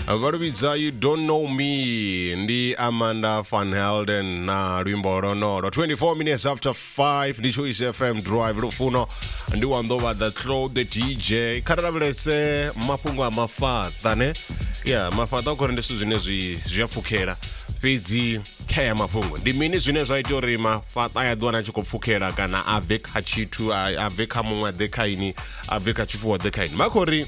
Varubidza You Don't Know Me ndi Amanda Van Helden na Rimbo Ronoro. 24 minutes after 5 ndi Choice FM Drive Rufuno ndi wandova the throw the DJ karablese mafungo amafata ne yeah mafata ko rende zwine zwiafukela fidzi kaya mafungo ndi mini zwine zwaita uri mafata ya dwana chikopfukela kana ave kha chithu ave kha munwa dekaini ave kha chifuwa dekaini makori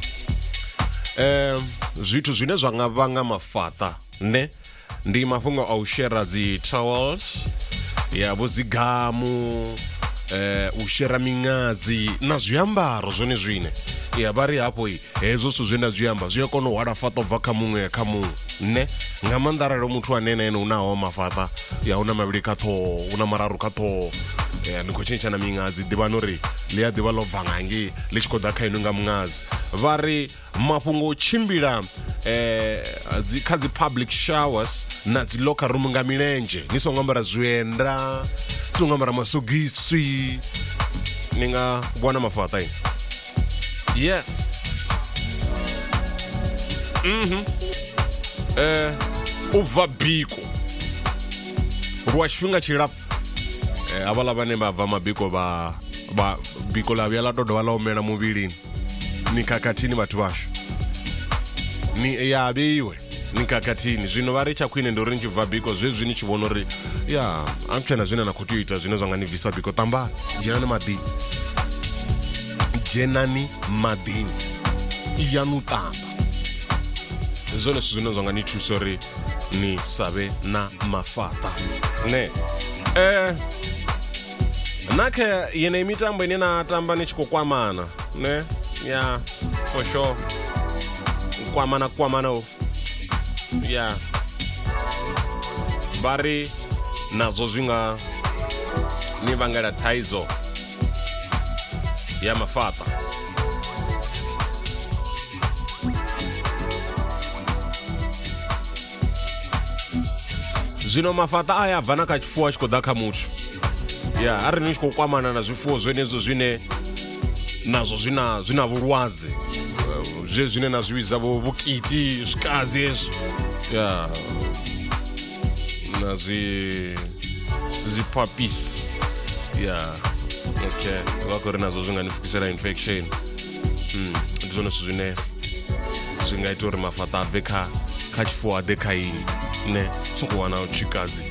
zwithu zwine zwa nga vanga mafata ne ndi mafhungo a u share dzi towels ya vhodzigamu u share mingadzi na zwiambaro zwone zwine ya bari hapo hezo zwithu zwenda zwiamba zwi kona u hwala fata bva kha muṅwe kha muṅwe ne nga mandaralo muthu anene unaho mafata ya una mavhili kha ṱhoho una mararu kha ṱhoho ndi khou tshentsha na mingadzi ḓivhani uri ḽi a ḓivha ḽo bva nga ngei ḽi tshi khou ḓa kha inu nga muṅadzi vari mafhungo o tshimbila kha dzi public showers na dzi locker room nga milenzhe ni songo ambara zwienda songo ambara masogisi ni nga vhona mafata ini yes ubva biko lwa tshifhinga tshilapfu avhala vhane vha bva mabiko vha biko ḽa vhuya ḽa tou dovha ḽa omela muvhilini ni khakhathini vhathu vashu ni ya vheiwe ni khakhathini zwino vha ri tsha khwine ndi uri ni tshi bva biko zwezwi ni tshi vhona uri ya amtshena zwine na khou tea u ita zwine zwa nga ni bvisa biko ṱambani dzhenani maḓini yanu ṱamba zwone zwithu zwine zwa nga ni thusa uri ni savhe na mafata ne nakhe yeneyi mitambo ine na tamba ni tshi khou kwamana ne yeah for sure kwamana yeah bari nazo zwinga ni vangela thaidzo ya mafata zwino mafata aya bva kha tshifuwo a tshi khou ḓa kha muthu ya ari ni tshi khou kwamana na zwifuwo zwenezwo zwine nazwo zwina vhulwadze zwine na zwi vhidza vhukiti zwikazi hezwo ya na zwi puppies ya okay vha khou ri nazwo zwi nga ni pfukisela infection ndi zwone zwithu zwine zwi nga ita uri mafata a bve kha tshifuwo a ḓe kha ini ne soko wana uchikazi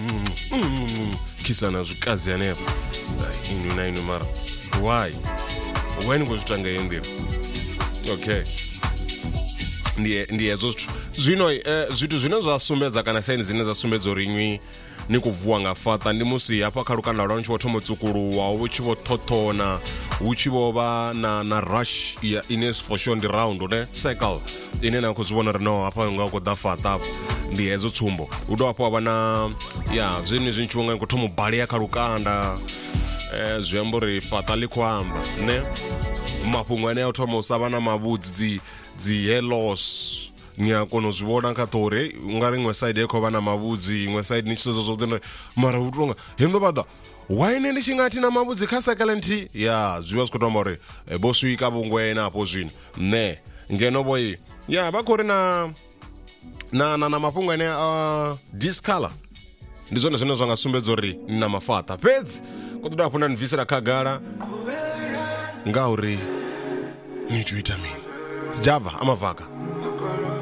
kisa na zwikazi hanefho inu na inu mara why when go zwitanga yendira okay ndi hezo zwino zwithu zwine zwa sumbedza kana sign dzine dza sumbedza uri iṅwi ni khou vuwa nga fata ndi musi hafha kha lukanda lwa tshi vho thoma tsukuluwa hu tshi vho ṱhoṱhona hu tshi vho vha na rush ya ine for sure ndi round ne circle ine na khou zwi vhona uri no hafha nga khou ḓa fata ndi hezo tsumbo u dovha hafhu havha na ya zwine zwi tshi vho nga khou thoma u balea kha lukanda zwi amba uri fata ḽi khou amba ne mafhungo ane a thoma u sa vha na mavhudzi dzi hairloss ni a kona u zwi vhona kha ṱhori u nga ri iṅwe side khou vha na mavhudzi iṅwe side ni tshi sedza zwoṱhe mara u tonga hendo vhaḓa waine ndi tshi nga thi na mavhudzi kha sakalenti ya zwi vha zwi khou tamba uri bo swika vhungwena afho zwino ne ngeno boyi ya vha khou ri na mafhungo ane discolor ndi zwone zwine zwa nga sumbedza uri ni na mafata fhedzi ko ṱoḓa hafhu na ni bvisela khagala nga uri ni tea u ita mini sijava amavaka